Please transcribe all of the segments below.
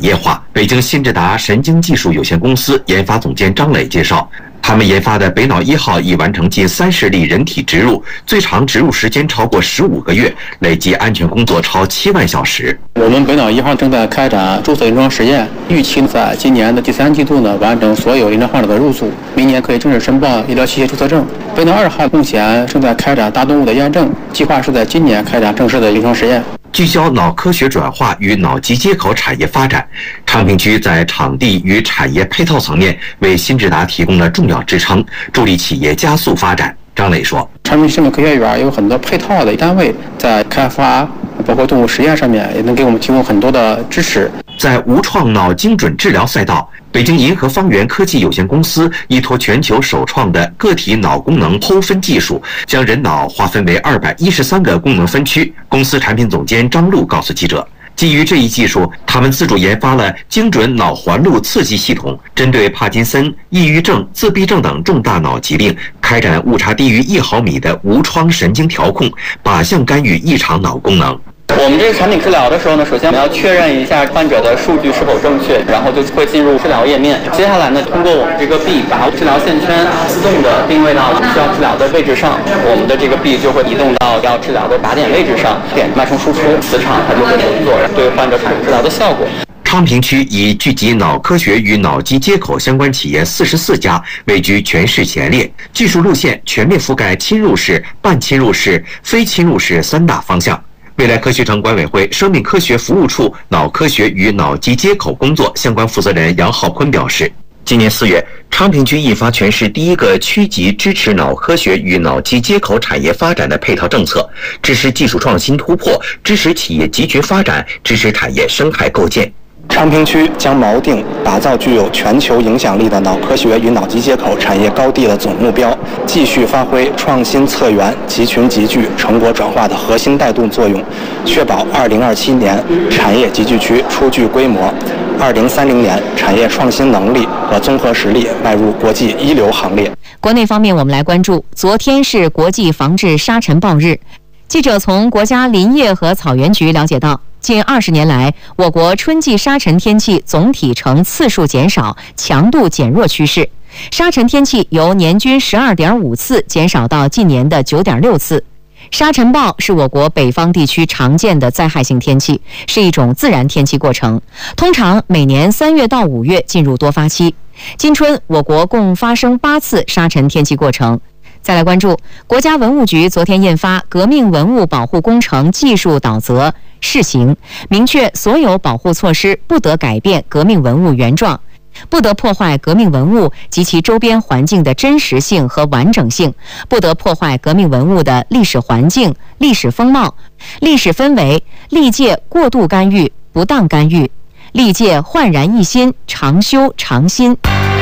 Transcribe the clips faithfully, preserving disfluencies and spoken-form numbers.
业化。北京新智达神经技术有限公司研发总监张磊介绍，他们研发的北脑一号已完成近三十例人体植入，最长植入时间超过十五个月，累计安全工作超七万小时。 我们北脑一号正在开展注册临床实验，预期在今年的第三季度呢完成所有临床患者的入组，明年可以正式申报医疗器械注册证。北脑二号目前正在开展大动物的验证，计划是在今年开展正式的临床实验。 聚焦脑科学转化与脑机接口产业发展，昌平区在场地与产业配套层面为新智达提供了重要支撑，助力企业加速发展。张磊说， 昌平区生命科学园有很多配套的单位在开发，包括动物实验上面也能给我们提供很多的支持。 在无创脑精准治疗赛道，北京银河方圆科技有限公司依托全球首创的个体脑功能剖分技术，将人脑划分为二百一十三个功能分区。公司产品总监张璐告诉记者，基于这一技术，他们自主研发了精准脑环路刺激系统，针对帕金森、抑郁症、自闭症等重大脑疾病，开展误差低于一毫米的无创神经调控，靶向干预异常脑功能。 我们这个产品治疗的时候呢，首先我们要确认一下患者的数据是否正确，然后就会进入治疗页面。接下来呢，通过我们这个臂把治疗线圈自动的定位到需要治疗的位置上，我们的这个臂就会移动到要治疗的靶点位置上，点脉冲输出，磁场它就会工作，对患者产生治疗的效果。 昌平区以聚集脑科学与脑机接口相关企业四十四家位居全市前列，技术路线全面覆盖侵入式、半侵入式、非侵入式三大方向。未来科学城管委会生命科学服务处脑科学与脑机接口工作相关负责人杨浩坤表示，今年四月，昌平区印发全市第一个区级支持脑科学与脑机接口产业发展的配套政策，支持技术创新突破，支持企业集群发展，支持产业生态构建。 昌平区将锚定打造具有全球影响力的脑科学与脑机接口产业高地的总目标，继续发挥创新策源、集群集聚、成果转化的核心带动作用，确保二零二七年产业集聚区初具规模，二零三零年产业创新能力和综合实力迈入国际一流行列。 国内方面，我们来关注，昨天是国际防治沙尘暴日。记者从国家林业和草原局了解到，近二十年来，我国春季沙尘天气总体呈次数减少、强度减弱趋势。沙尘天气由年均十二点五次减少到近年的九点六次。沙尘暴是我国北方地区常见的灾害性天气，是一种自然天气过程，通常每年三月到五月进入多发期。今春，我国共发生八次沙尘天气过程。再来关注，国家文物局昨天印发《革命文物保护工程技术导则》试行，明确所有保护措施不得改变革命文物原状，不得破坏革命文物及其周边环境的真实性和完整性，不得破坏革命文物的历史环境、历史风貌、历史氛围，历届过度干预、不当干预，历届焕然一新、常修常新。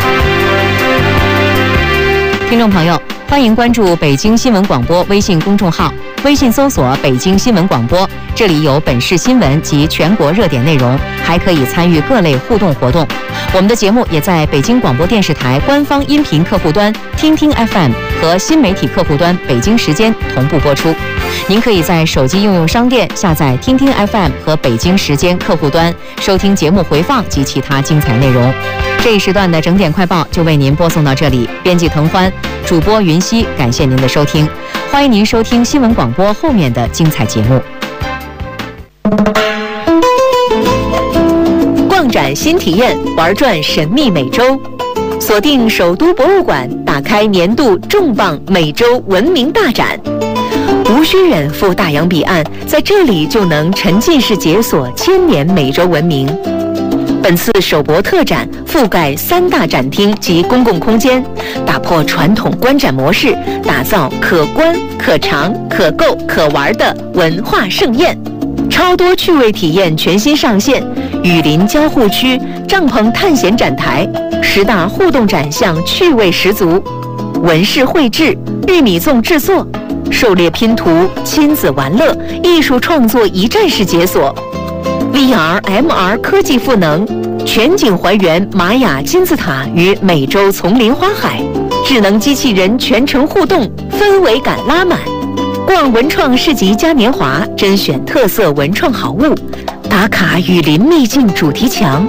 听众朋友，欢迎关注北京新闻广播微信公众号，微信搜索北京新闻广播，这里有本市新闻及全国热点内容，还可以参与各类互动活动。我们的节目也在北京广播电视台官方音频客户端听听 F M 和新媒体客户端北京时间同步播出。您可以在手机应用商店下载听听 F M 和北京时间客户端，收听节目回放及其他精彩内容。这一时段的整点快报就为您播送到这里，编辑滕欢，主播云溪，感谢您的收听，欢迎您收听新闻广播后面的精彩节目。逛展新体验，玩转神秘美洲，锁定首都博物馆，打开年度重磅美洲文明大展。无需远赴大洋彼岸，在这里就能沉浸式解锁千年美洲文明。本次首博特展覆盖三大展厅及公共空间，打破传统观展模式，打造可观、可尝、可购、可玩的文化盛宴。超多趣味体验全新上线，雨林交互区、帐篷探险展台、十大互动展项趣味十足，纹饰绘制、玉米粽制作、狩猎拼图、亲子玩乐、艺术创作一站式解锁。V R、M R 科技赋能，全景还原玛雅金字塔与美洲丛林花海，智能机器人全程互动，氛围感拉满。逛文创市集嘉年华，甄选特色文创好物，打卡雨林秘境主题墙，